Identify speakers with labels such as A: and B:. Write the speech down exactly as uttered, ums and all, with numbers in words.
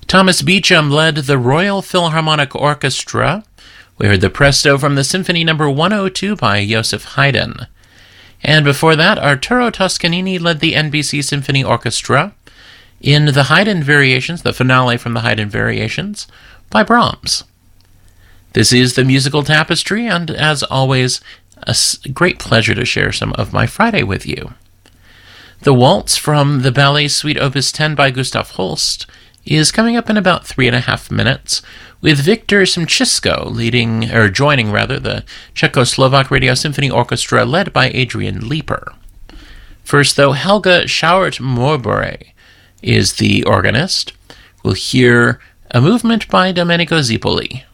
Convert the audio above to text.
A: Thomas Beecham led the Royal Philharmonic Orchestra. We heard the Presto from the Symphony Number one oh two by Joseph Haydn. And before that, Arturo Toscanini led the N B C Symphony Orchestra in the Haydn Variations, the finale from the Haydn Variations, by Brahms. This is the Musical Tapestry, and as always, a great pleasure to share some of my Friday with you. The Waltz from the Ballet Suite Opus ten by Gustav Holst is coming up in about three and a half minutes, with Victor Simchisko leading, or joining rather, the Czechoslovak Radio Symphony Orchestra led by Adrian Leeper. First, though, Helga Schauert-Morbore is the organist. We'll hear a movement by Domenico Zipoli.